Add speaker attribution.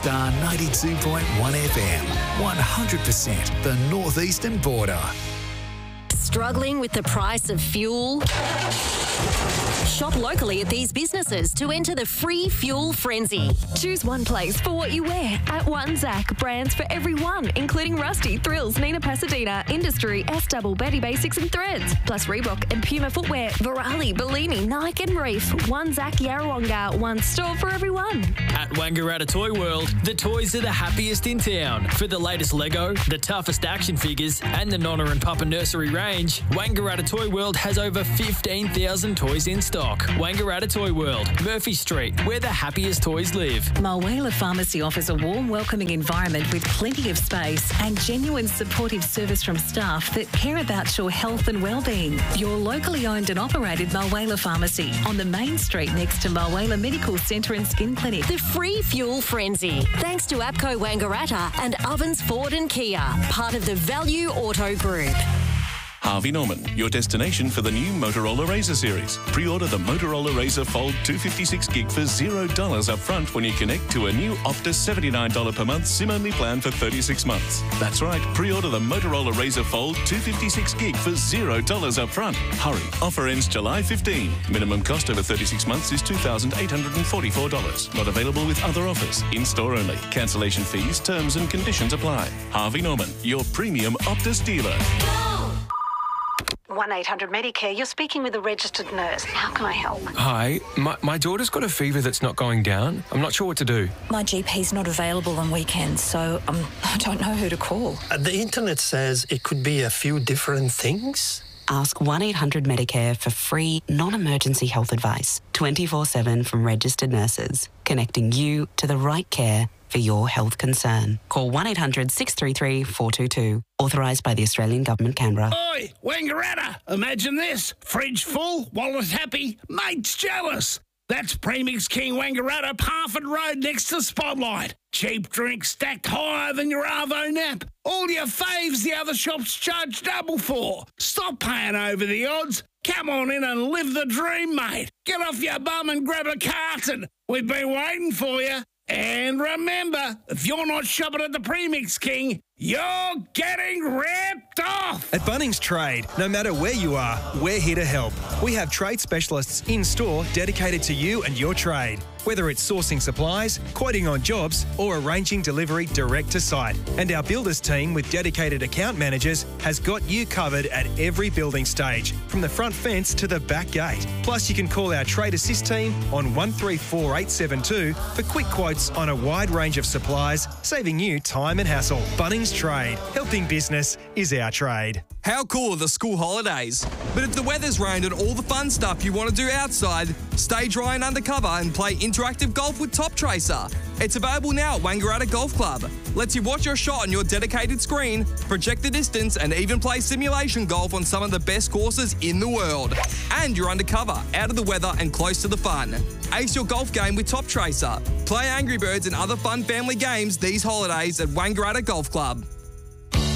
Speaker 1: Star 92.1 FM, 100% the northeastern border.
Speaker 2: Struggling with the price of fuel? Shop locally at these businesses to enter the free fuel frenzy.
Speaker 3: Choose one place for what you wear at One Zach. Brands for everyone, including Rusty, Thrills, Nina Pasadena, Industry, S-Double, Betty Basics and Threads, plus Reebok and Puma footwear, Virali, Bellini, Nike and Reef. One Zach Yarrawonga, one store for everyone.
Speaker 4: At Wangaratta Toy World, the toys are the happiest in town. For the latest Lego, the toughest action figures and the Nonna and Papa nursery range, Wangaratta Toy World has over 15,000 toys in stock. Wangaratta Toy World, Murphy Street, where the happiest toys live.
Speaker 5: Mulwala Pharmacy offers a warm, welcoming environment with plenty of space and genuine supportive service from staff that care about your health and well-being. Your locally owned and operated Mulwala Pharmacy on the main street next to Mulwala Medical Centre and Skin Clinic.
Speaker 2: The free fuel frenzy, thanks to APCO Wangaratta and Ovens Ford and Kia, part of the Value Auto Group.
Speaker 6: Harvey Norman, your destination for the new Motorola Razr series. Pre-order the Motorola Razr Fold 256 gig for $0 up front when you connect to a new Optus $79 per month SIM-only plan for 36 months. That's right, pre-order the Motorola Razr Fold 256 gig for $0 up front. Hurry, offer ends July 15. Minimum cost over 36 months is $2,844. Not available with other offers. In-store only. Cancellation fees, terms and conditions apply. Harvey Norman, your premium Optus dealer.
Speaker 7: 1-800-Medicare, you're speaking with a registered nurse. How can I help?
Speaker 8: Hi, my daughter's got a fever that's not going down. I'm not sure what to do.
Speaker 9: My GP's not available on weekends, so I don't know who to call.
Speaker 10: The internet says it could be a few different things.
Speaker 11: Ask 1-800-Medicare for free, non-emergency health advice, 24/7 from registered nurses, connecting you to the right care for your health concern. Call 1-800-633-422. Authorised by the Australian Government, Canberra.
Speaker 12: Oi, Wangaratta! Imagine this. Fridge full, wallet happy, mates jealous. That's Premix King Wangaratta, Parford Road next to Spotlight. Cheap drinks stacked higher than your Arvo nap. All your faves the other shops charge double for. Stop paying over the odds. Come on in and live the dream, mate. Get off your bum and grab a carton. We've been waiting for you. And remember, if you're not shopping at the Premix King, you're getting ripped off.
Speaker 13: At Bunnings Trade, no matter where you are, we're here to help. We have trade specialists in-store dedicated to you and your trade. Whether it's sourcing supplies, quoting on jobs, or arranging delivery direct to site. And our builders team with dedicated account managers has got you covered at every building stage, from the front fence to the back gate. Plus, you can call our trade assist team on 134872 for quick quotes on a wide range of supplies, saving you time and hassle. Bunnings Trade. Helping business is our trade.
Speaker 14: How cool are the school holidays? But if the weather's rained and all the fun stuff you want to do outside, stay dry and undercover and play interactive golf with Top Tracer. It's available now at Wangaratta Golf Club. Lets you watch your shot on your dedicated screen, project the distance, and even play simulation golf on some of the best courses in the world. And you're undercover, out of the weather and close to the fun. Ace your golf game with Top Tracer. Play Angry Birds and other fun family games these holidays at Wangaratta Golf Club.